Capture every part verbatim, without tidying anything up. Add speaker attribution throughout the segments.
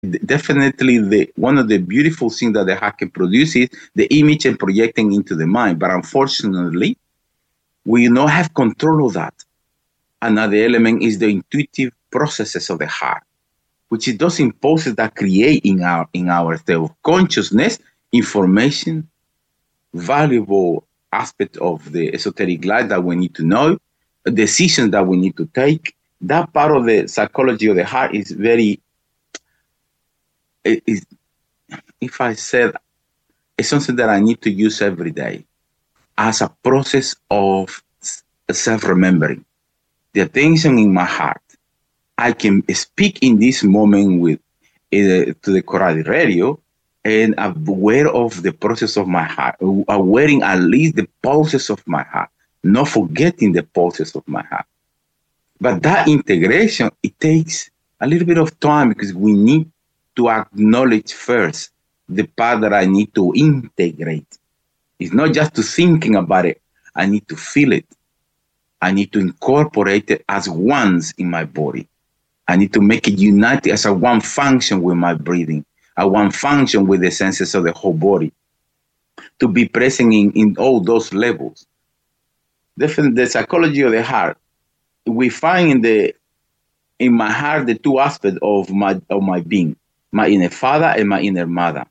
Speaker 1: definitely the one of the beautiful things that the heart can produce is the image and projecting into the mind. But unfortunately, we don't have control of that. Another element is the intuitive processes of the heart, which is those impulses that create in our in our state of consciousness information, valuable aspect of the esoteric life that we need to know, decisions that we need to take. That part of the psychology of the heart is very, is, if I said, it's something that I need to use every day as a process of self-remembering. The attention in my heart. I can speak in this moment with uh, to the Coradi radio and aware of the process of my heart, awareing at least the pulses of my heart, not forgetting the pulses of my heart. But that integration, it takes a little bit of time because we need to acknowledge first the part that I need to integrate. It's not just to thinking about it. I need to feel it. I need to incorporate it as once in my body. I need to make it united as a one function with my breathing, a one function with the senses of the whole body, to be present in, in all those levels. Definitely, the psychology of the heart, we find in the in my heart the two aspects of my of my being, my inner father and my inner mother.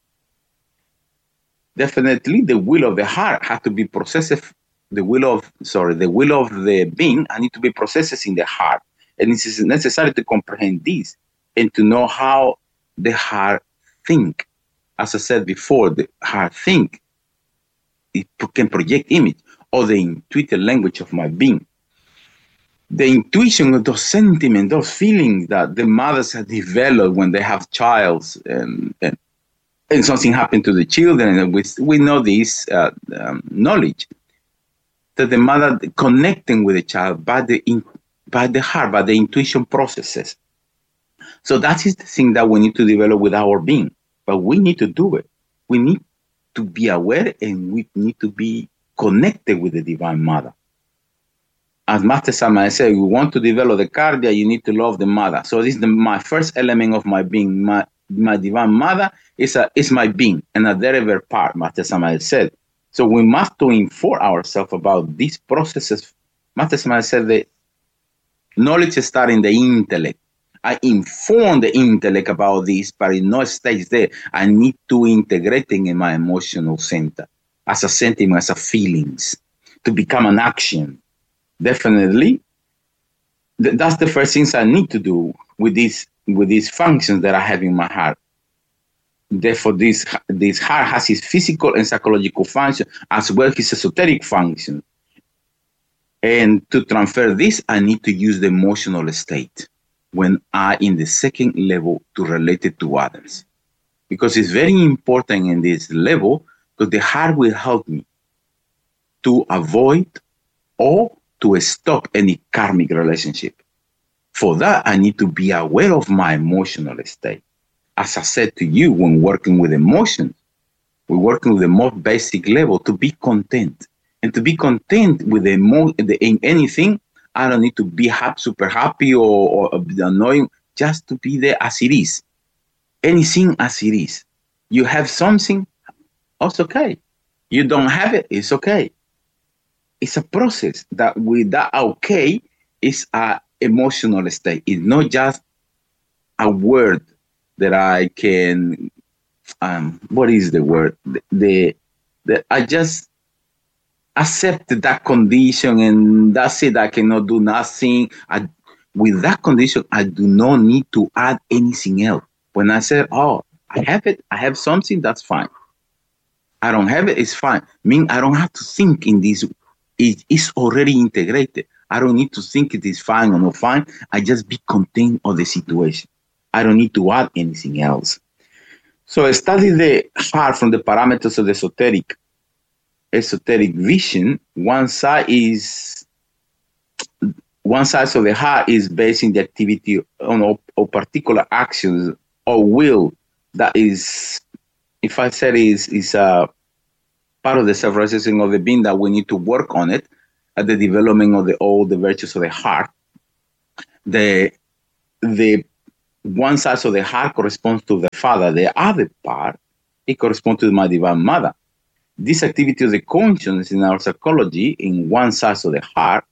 Speaker 1: Definitely, the will of the heart has to be processed. The will of sorry, the will of the being, I need to be processed in the heart. And it is necessary to comprehend this and to know how the heart think. As I said before, the heart think, it can project image or the intuitive language of my being. The intuition of those sentiments, those feelings that the mothers have developed when they have child and, and, and something happened to the children. And we, we know this uh, um, knowledge that the mother connecting with the child by the in, by the heart, by the intuition processes. So that is the thing that we need to develop with our being. But we need to do it. We need to be aware and we need to be connected with the Divine Mother. As Master Sama said, we want to develop the cardia, you need to love the mother. So this is the, my first element of my being. My, my Divine Mother is, a, is my being, and a derivative part, Master Sama said. So we must to inform ourselves about these processes. Master Sama said that knowledge starts in the intellect. I inform the intellect about this, but it not stays there. I need to integrate it in my emotional center as a sentiment, as a feelings, to become an action. Definitely, th- that's the first things I need to do with these with these functions that I have in my heart. Therefore, this this heart has its physical and psychological function as well as its esoteric function. And to transfer this, I need to use the emotional state when I in the second level to relate it to others. Because it's very important in this level, because the heart will help me to avoid or to stop any karmic relationship. For that, I need to be aware of my emotional state. As I said to you, when working with emotions, we're working with the most basic level to be content. And to be content with the emo- the, in anything, I don't need to be happy, super happy or, or annoying, just to be there as it is. Anything as it is. You have something, it's okay. You don't have it, it's okay. It's a process that with that okay is an emotional state. It's not just a word that I can, um, what is the word? The, the, the I just accept that condition and that's it. I cannot do nothing. I, with that condition, I do not need to add anything else. When I say, oh, I have it, I have something, that's fine. I don't have it, it's fine. I mean, I don't have to think in this. It is already integrated. I don't need to think it is fine or not fine. I just be content of the situation. I don't need to add anything else. So study the heart from the parameters of the esoteric, esoteric vision. One side is, one side of the heart is based in the activity on a particular actions or will that is, if I said is, is a, part of the self-realization of the being that we need to work on it at the development of the all the virtues of the heart. The the one side of the heart corresponds to the father. The other part, it corresponds to my divine mother. This activity of the consciousness in our psychology, in one side of the heart,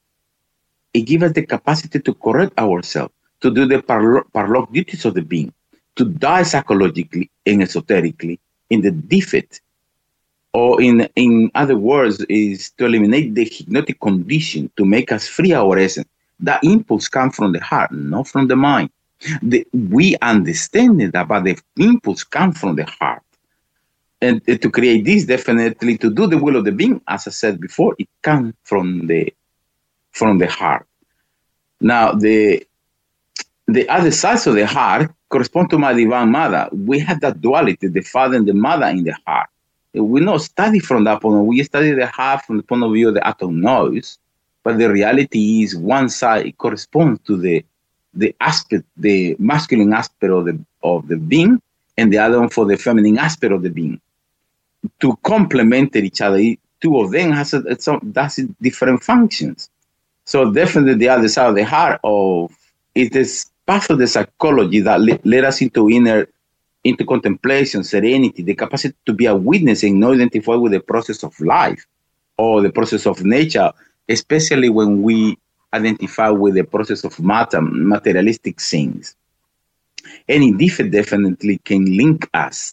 Speaker 1: it gives us the capacity to correct ourselves, to do the parlok duties of the being, to die psychologically and esoterically in the defect, or in in other words, is to eliminate the hypnotic condition to make us free our essence. That impulse comes from the heart, not from the mind. The, we understand that, but the impulse comes from the heart. And uh, to create this, definitely to do the will of the being, as I said before, it comes from the from the heart. Now, the the other sides of the heart correspond to my divine mother. We have that duality, the father and the mother in the heart. We not study from that point of view. We study the heart from the point of view of the atom noise, but the reality is one side it corresponds to the the aspect, the masculine aspect of the of the being, and the other one for the feminine aspect of the being. To complement each other, two of them has a, it's a, that's different functions. So definitely the other side of the heart of is this part of the psychology that le- led us into inner, into contemplation, serenity, the capacity to be a witness and not identify with the process of life or the process of nature, especially when we identify with the process of matter, materialistic things. Any defect definitely can link us,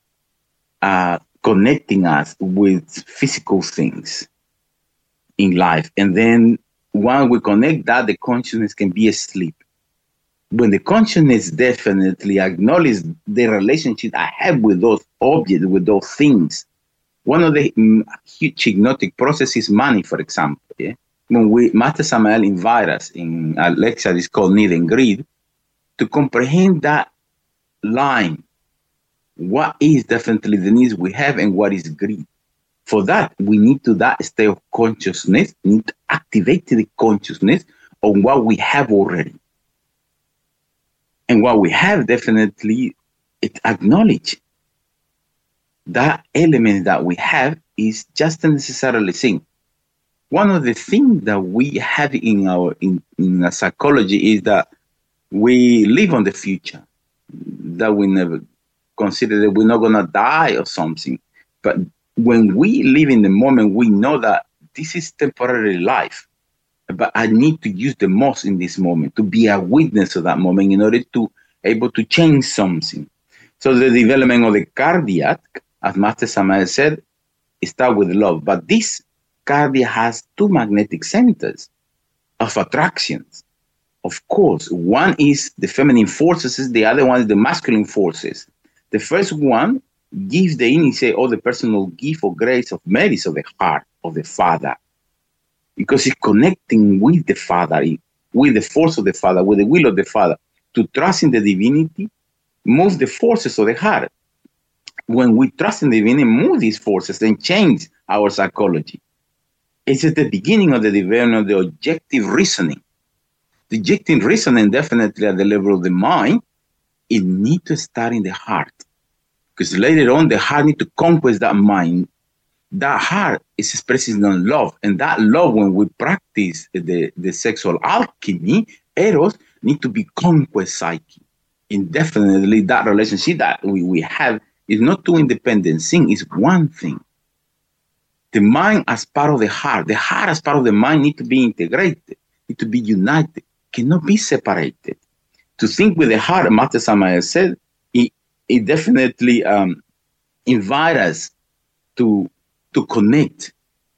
Speaker 1: uh, connecting us with physical things in life. And then when we connect that, the consciousness can be asleep. When the consciousness definitely acknowledges the relationship I have with those objects, with those things, one of the um, huge hypnotic processes is money, for example. Yeah? When we, Master Samael invites us in a lecture, it's called Need and Greed, to comprehend that line. What is definitely the needs we have and what is greed? For that, we need to that state of consciousness, need to activate the consciousness on what we have already. And what we have definitely, it acknowledge that element that we have is just necessarily thing. One of the things that we have in our in, in our psychology is that we live on the future, that we never consider that we're not gonna die or something. But when we live in the moment, we know that this is temporary life. But I need to use the most in this moment, to be a witness of that moment in order to able to change something. So the development of the cardiac, as Master Samael said, starts with love. But this cardiac has two magnetic centers of attractions. Of course, one is the feminine forces, the other one is the masculine forces. The first one gives the initiate or the personal gift or grace of merits of the heart of the Father, because it's connecting with the Father, with the force of the Father, with the will of the Father, to trust in the divinity, move the forces of the heart. When we trust in the divinity, move these forces and change our psychology. It's at the beginning of the development of the objective reasoning. The objective reasoning, definitely at the level of the mind, it needs to start in the heart. Because later on, the heart needs to conquest that mind. That heart is expressing on love. And that love, when we practice the, the sexual alchemy, eros, need to be conquest psyche. And definitely that relationship that we, we have is not two independent things, it's one thing. The mind as part of the heart, the heart as part of the mind need to be integrated, need to be united, cannot be separated. To think with the heart, Master Samael said, it, it definitely um, invites us to, to connect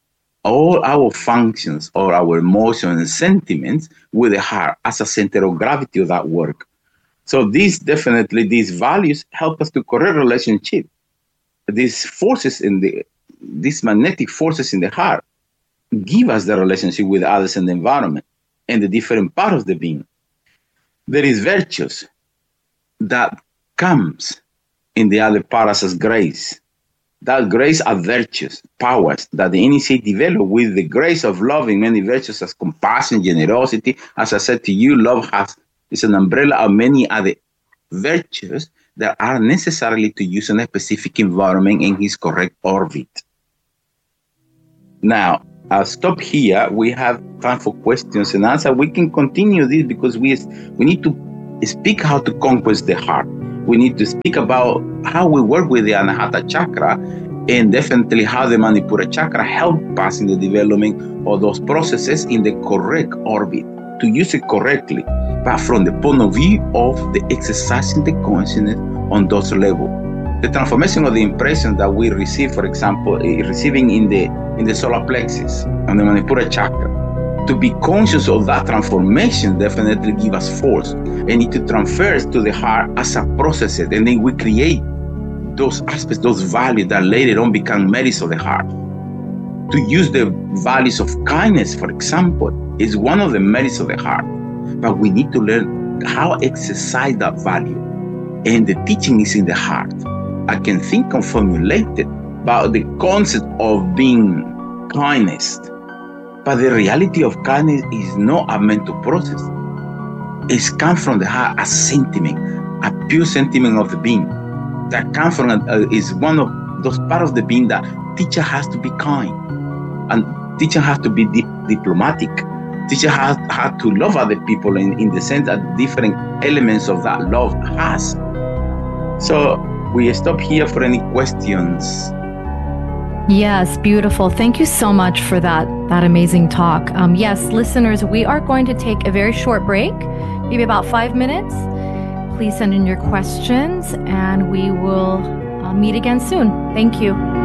Speaker 1: all our functions or our emotions and sentiments with the heart as a center of gravity of that work. So these definitely, these values help us to correct relationship. These forces in the, these magnetic forces in the heart give us the relationship with others and the environment and the different parts of the being. There is virtues that comes in the other parts as grace. That grace are virtues, powers that the initiate develop with the grace of loving many virtues as compassion, generosity. As I said to you, love has is an umbrella of many other virtues that are necessarily to use in a specific environment in his correct orbit. Now, I'll stop here. We have time for questions and answers. We can continue this because we we need to speak how to conquest the heart. We need to speak about how we work with the Anahata chakra, and definitely how the Manipura chakra help us in the development of those processes in the correct orbit, to use it correctly, but from the point of view of the exercising the consciousness on those levels. The transformation of the impression that we receive, for example, receiving in the in the solar plexus and the Manipura chakra, to be conscious of that transformation definitely give us force, and it to transfer to the heart as a process, and then we create those aspects, those values that later on become merits of the heart. To use the values of kindness, for example, is one of the merits of the heart, but we need to learn how to exercise that value, and the teaching is in the heart. I can think and formulate it about the concept of being kindness, but the reality of kindness is not a mental process. It comes from the heart, a sentiment, a pure sentiment of the being. That comes from, uh, is one of those parts of the being that teacher has to be kind, and teacher has to be dip- diplomatic. Teacher has, has to love other people in, in the sense that different elements of that love has. So we stop here for any questions.
Speaker 2: Yes, beautiful. Thank you so much for that that amazing talk. Um, yes, listeners, we are going to take a very short break, maybe about five minutes. Please send in your questions, and we will uh, meet again soon. Thank you.